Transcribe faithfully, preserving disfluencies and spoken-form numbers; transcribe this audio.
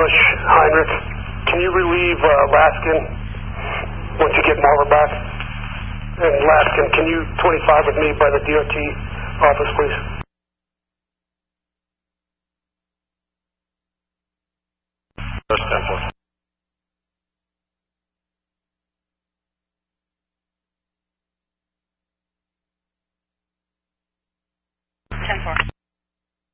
Bush, Heinrich. Can you relieve uh, Laskin once you get Marler back? And Laskin, can you twenty-five with me by the D O T office, please?